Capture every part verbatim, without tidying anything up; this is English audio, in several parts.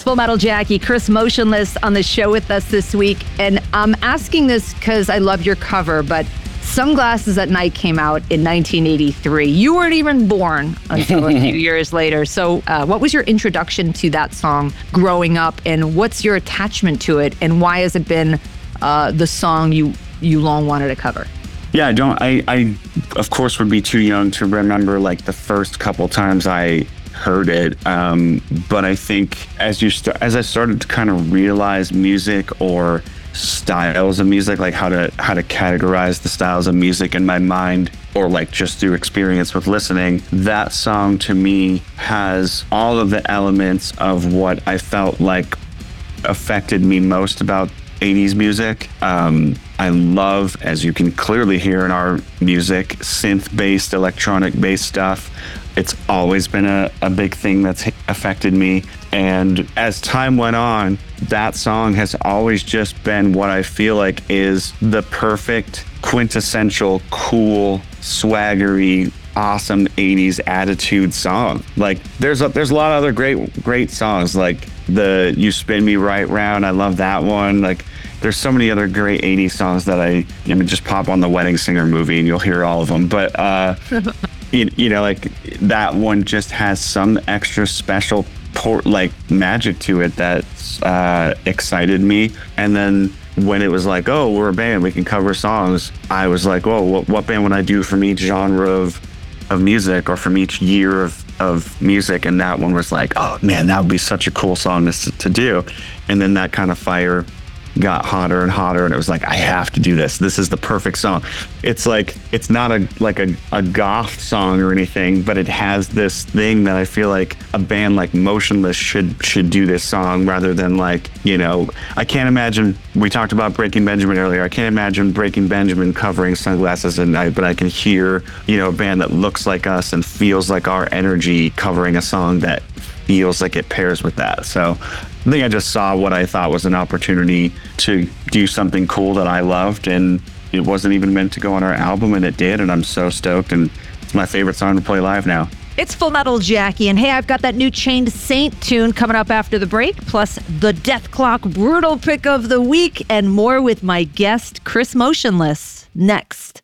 Full Metal Jackie, Chris Motionless on the show with us this week. And I'm asking this because I love your cover, but Sunglasses at Night came out in nineteen eighty-three. You weren't even born until a few years later. So uh, what was your introduction to that song growing up, and what's your attachment to it, and why has it been uh, the song you, you long wanted to cover? Yeah, I don't, I, I, of course, would be too young to remember like the first couple times I heard it. Um, but I think as you st- as I started to kind of realize music or styles of music, like how to how to categorize the styles of music in my mind, or like just through experience with listening, that song to me has all of the elements of what I felt like affected me most about eighties music. Um, I love, as you can clearly hear in our music, synth-based, electronic-based stuff. It's always been a, a big thing that's affected me. And as time went on, that song has always just been what I feel like is the perfect, quintessential, cool, swaggery, awesome eighties attitude song. Like there's a, there's a lot of other great, great songs, like the You Spin Me Right Round. I love that one. Like there's so many other great eighties songs that I, I mean, just pop on the Wedding Singer movie and you'll hear all of them. But, uh, you, you know, like that one just has some extra special port, like magic to it that uh, excited me. And then when it was like, oh, we're a band, we can cover songs, I was like, oh, what, what band would I do from each genre of of music or from each year of, of music? And that one was like, oh man, that would be such a cool song to, to do. And then that kind of fire got hotter and hotter, and it was like, I have to do this. This is the perfect song. It's like, it's not a like a, a goth song or anything, but it has this thing that I feel like a band like Motionless should should do this song rather than like, you know, I can't imagine, we talked about Breaking Benjamin earlier, I can't imagine Breaking Benjamin covering Sunglasses at Night, but I can hear, you know, a band that looks like us and feels like our energy covering a song that feels like it pairs with that. So I think I just saw what I thought was an opportunity to do something cool that I loved, and it wasn't even meant to go on our album, and it did, and I'm so stoked, and it's my favorite song to play live now. It's Full Metal Jackie, and hey, I've got that new Chained Saint tune coming up after the break, plus the Dethklok Brutal Pick of the Week, and more with my guest, Chris Motionless, next.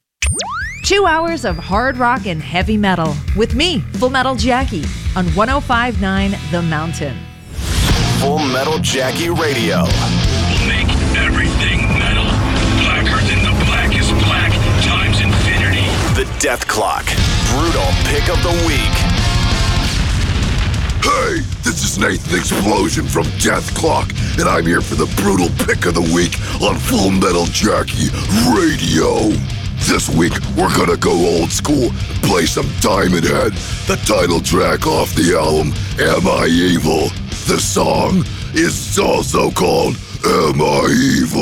Two hours of hard rock and heavy metal with me, Full Metal Jackie, on one oh five point nine The Mountain. Full Metal Jackie Radio. We'll make everything metal. Blacker than the blackest black times infinity. The Dethklok Brutal Pick of the Week. Hey, this is Nathan Explosion from Dethklok, and I'm here for the Brutal Pick of the Week on Full Metal Jackie Radio. This week, we're gonna go old school and play some Diamond Head, the title track off the album Am I Evil? The song is also called Am I Evil?